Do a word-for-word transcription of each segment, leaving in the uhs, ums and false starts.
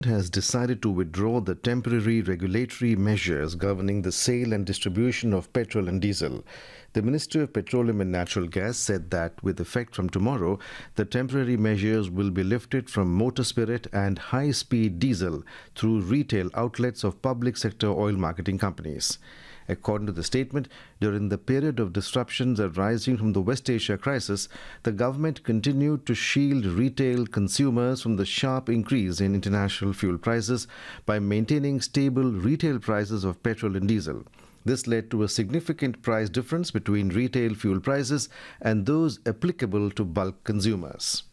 has decided to withdraw the temporary regulatory measures governing the sale and distribution of petrol and diesel. The Ministry of Petroleum and Natural Gas said that with effect from tomorrow, the temporary measures will be lifted from motor spirit and high-speed diesel through retail outlets of public sector oil marketing companies. According to the statement, during the period of disruptions arising from the West Asia crisis, the government continued to shield retail consumers from the sharp increase in international fuel prices by maintaining stable retail prices of petrol and diesel. This led to a significant price difference between retail fuel prices and those applicable to bulk consumers.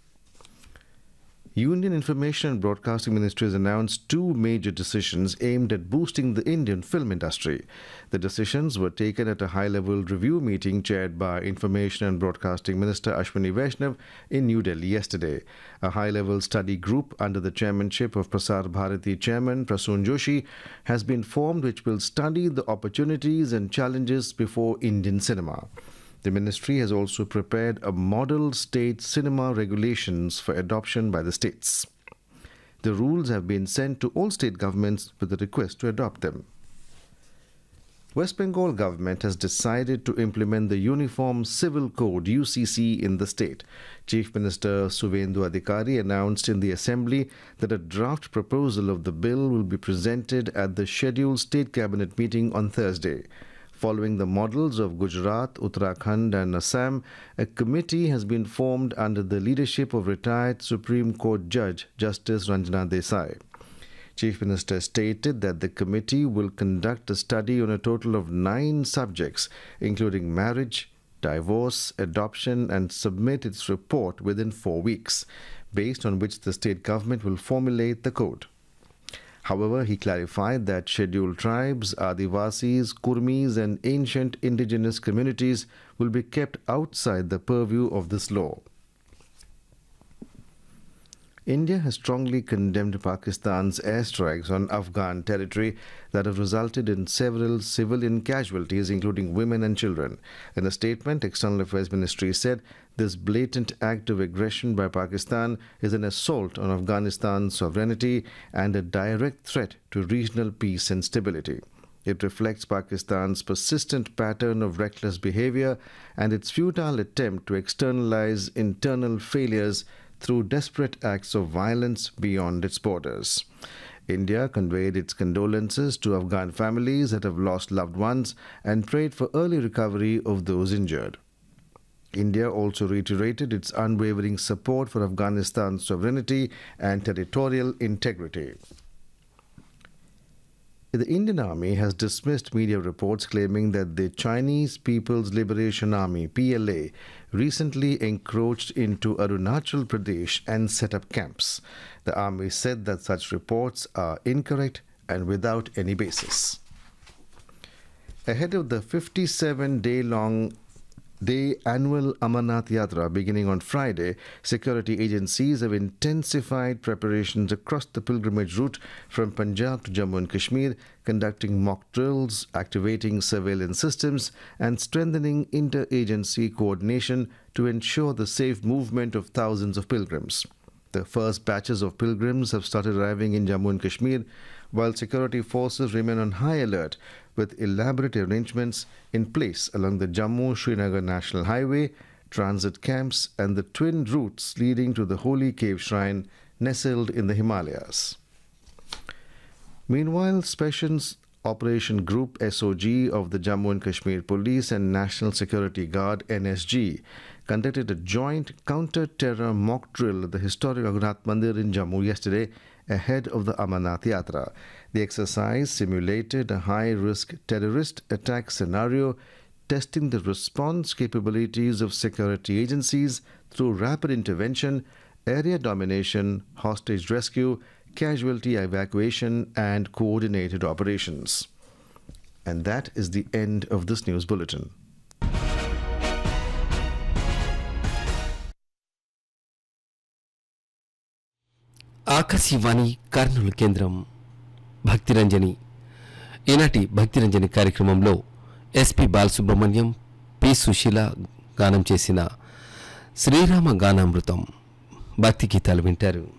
Union Information and Broadcasting Ministry has announced two major decisions aimed at boosting the Indian film industry. The decisions were taken at a high-level review meeting chaired by Information and Broadcasting Minister Ashwini Vaishnav in New Delhi yesterday. A high-level study group under the chairmanship of Prasar Bharati Chairman Prasoon Joshi has been formed, which will study the opportunities and challenges before Indian cinema. The ministry has also prepared a model state cinema regulations for adoption by the states. The rules have been sent to all state governments with a request to adopt them. West Bengal government has decided to implement the Uniform Civil Code U C C in the state. Chief Minister Suvendu Adhikari announced in the assembly that a draft proposal of the bill will be presented at the scheduled state cabinet meeting on Thursday. Following the models of Gujarat, Uttarakhand and Assam, a committee has been formed under the leadership of retired Supreme Court Judge Justice Ranjana Desai. Chief Minister stated that the committee will conduct a study on a total of nine subjects, including marriage, divorce, adoption, and submit its report within four weeks, based on which the state government will formulate the code. However, he clarified that scheduled tribes, Adivasis, Kurmis and ancient indigenous communities will be kept outside the purview of this law. India has strongly condemned Pakistan's airstrikes on Afghan territory that have resulted in several civilian casualties, including women and children. In a statement, External Affairs Ministry said this blatant act of aggression by Pakistan is an assault on Afghanistan's sovereignty and a direct threat to regional peace and stability. It reflects Pakistan's persistent pattern of reckless behavior and its futile attempt to externalize internal failures through desperate acts of violence beyond its borders. India conveyed its condolences to Afghan families that have lost loved ones and prayed for early recovery of those injured. India also reiterated its unwavering support for Afghanistan's sovereignty and territorial integrity. The Indian Army has dismissed media reports claiming that the Chinese People's Liberation Army, P L A, recently encroached into Arunachal Pradesh and set up camps. The army said that such reports are incorrect and without any basis. Ahead of the fifty-seven day long The annual Amarnath Yatra beginning on Friday, security agencies have intensified preparations across the pilgrimage route from Punjab to Jammu and Kashmir, conducting mock drills, activating surveillance systems and strengthening interagency coordination to ensure the safe movement of thousands of pilgrims. The first batches of pilgrims have started arriving in Jammu and Kashmir, while security forces remain on high alert with elaborate arrangements in place along the Jammu-Srinagar National Highway, transit camps and the twin routes leading to the Holy Cave Shrine nestled in the Himalayas. Meanwhile, Special Operation Group S O G of the Jammu and Kashmir Police and National Security Guard N S G conducted a joint counter-terror mock drill at the historic Raghunath Mandir in Jammu yesterday ahead of the Amarnath Yatra. The exercise simulated a high-risk terrorist attack scenario, testing the response capabilities of security agencies through rapid intervention, area domination, hostage rescue, casualty evacuation and coordinated operations. And that is the end of this news bulletin. Akashvani Kurnool కేంద్రం భక్తిరంజని ఈనాటి భక్తిరంజని కార్యక్రమంలో SP Balasubrahmanyam P Susheela గానం చేసిన శ్రీరామ గానామృతం భక్తి గీతాలు వింటారు.